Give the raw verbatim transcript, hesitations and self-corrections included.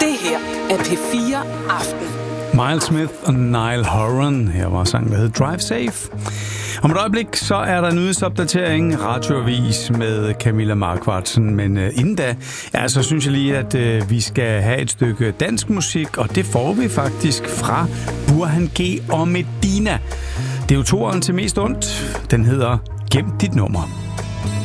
Det her er P fire Aften. Miles Smith og Niall Horan. Her var sangen, der hed Drive Safe. Om et øjeblik, så er der nyhedsopdatering, radioavis med Camilla Markvartsen. Men uh, inden da, ja, så synes jeg lige, at uh, vi skal have et stykke dansk musik, og det får vi faktisk fra Burhan G og Medina. Det er jo toeren til mest ondt. Den hedder Gem dit nummer.